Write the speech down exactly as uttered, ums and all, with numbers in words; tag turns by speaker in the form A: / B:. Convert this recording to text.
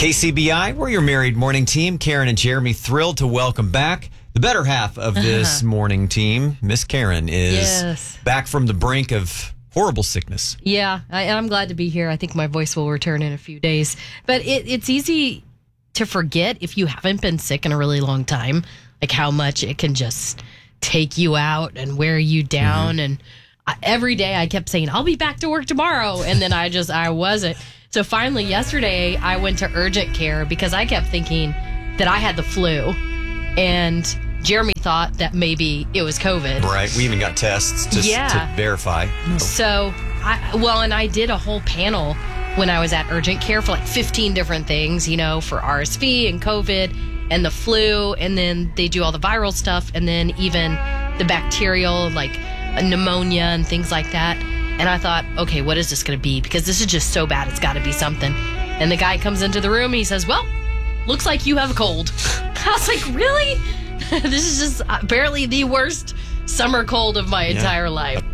A: K C B I, we're your married morning team. Karen and Jeremy, thrilled to welcome back the better half of this uh-huh. morning team. Miss Karen is
B: yes.
A: back from the brink of horrible sickness.
B: Yeah, I, I'm glad to be here. I think my voice will return in a few days. But it, it's easy to forget if you haven't been sick in a really long time, like how much it can just take you out and wear you down. Mm-hmm. And I, every day I kept saying, I'll be back to work tomorrow. And then I just, I wasn't. So finally yesterday I went to urgent care because I kept thinking that I had the flu. And Jeremy thought that maybe it was COVID.
A: Right. We even got tests just
B: yeah.
A: to verify.
B: So, I, well, and I did a whole panel when I was at urgent care for like fifteen different things, you know, for R S V and COVID and the flu. And then they do all the viral stuff. And then even the bacterial, like pneumonia and things like that. And I thought, okay, what is this going to be? Because this is just so bad. It's got to be something. And the guy comes into the room and he says, well, looks like you have a cold. I was like, really? This is just apparently the worst summer cold of my yeah. entire life.